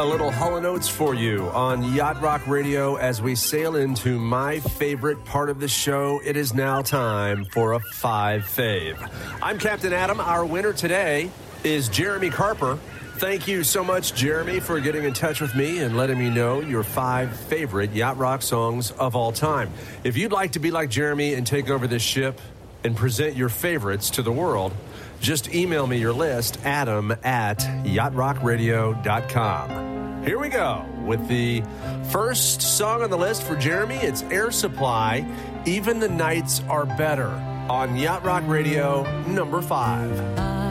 little Hall & Oates for you on Yacht Rock Radio as we sail into my favorite part of the show. It is now time for a 5 fave. I'm Captain Adam. Our winner today is Jeremy Carper. Thank you so much, Jeremy, for getting in touch with me and letting me know your 5 favorite Yacht Rock songs of all time. If you'd like to be like Jeremy and take over this ship and present your favorites to the world, just email me your list, adam@yachtrockradio.com. Here we go with the first song on the list for Jeremy. It's Air Supply, Even the Nights Are Better, on Yacht Rock Radio, number 5.